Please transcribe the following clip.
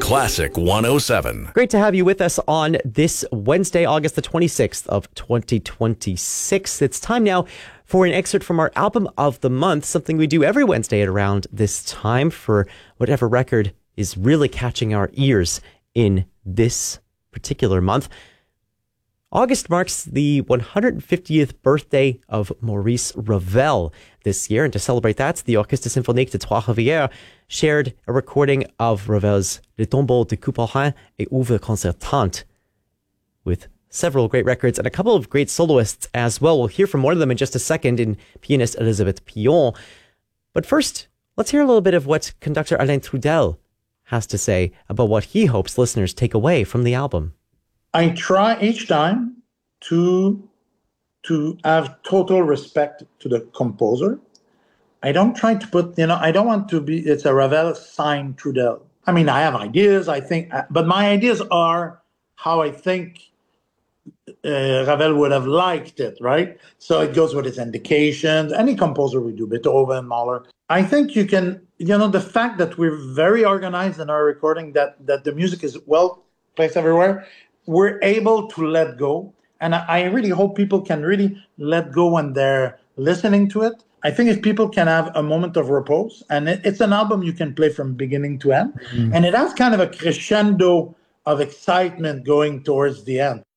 Classic 107. Great to have you with us on this Wednesday, August the 26th of 2026. It's time now for an excerpt from our album of the month, something we do every Wednesday at around this time for whatever record is really catching our ears in this particular month. August marks the 150th birthday of Maurice Ravel this year, and to celebrate that, the Orchestre Symphonique de Trois-Rivières shared a recording of Ravel's Le Tombeau de Couperin et Ouvre Concertante with several great records and a couple of great soloists as well. We'll hear from one of them in just a second in pianist Elisabeth Pillon. But first, let's hear a little bit of what conductor Alain Trudel has to say about what he hopes listeners take away from the album. I try each time to have total respect to the composer. I don't try to put, I don't want to be, it's a Ravel signed Trudel. I mean, I have ideas, I think, but my ideas are how I think Ravel would have liked it, right? So it goes with its indications. Any composer we do, Beethoven, Mahler. I think you can, the fact that we're very organized in our recording, that the music is well placed everywhere, we're able to let go. And I really hope people can really let go when they're listening to it. I think if people can have a moment of repose, and it's an album you can play from beginning to end, and it has kind of a crescendo of excitement going towards the end.